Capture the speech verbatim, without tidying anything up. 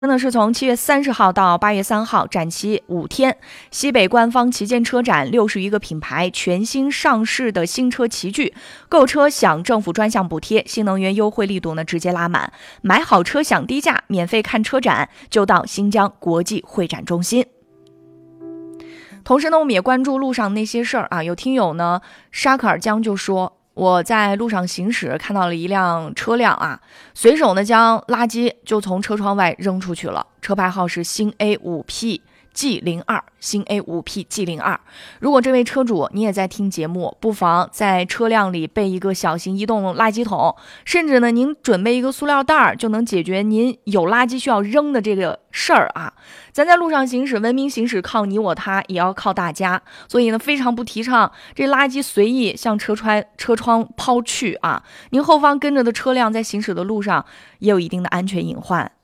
真的是从七月三十号到八月三号，展期五天。西北官方旗舰车展，六十余个品牌全新上市的新车齐聚，购车享政府专项补贴，新能源优惠力度呢直接拉满，买好车享低价，免费看车展就到新疆国际会展中心。同时呢，我们也关注路上那些事儿啊，有听友呢沙克尔江就说。我在路上行驶，看到了一辆车辆啊，随手呢将垃圾就从车窗外扔出去了，车牌号是新 A 五 P G 零二，新 A 五 P G 零二。如果这位车主你也在听节目，不妨在车辆里备一个小型移动垃圾桶，甚至呢您准备一个塑料袋，就能解决您有垃圾需要扔的这个事儿啊。咱在路上行驶，文明行驶靠你我他，也要靠大家。所以呢，非常不提倡这垃圾随意向车窗车窗抛去啊。您后方跟着的车辆在行驶的路上也有一定的安全隐患。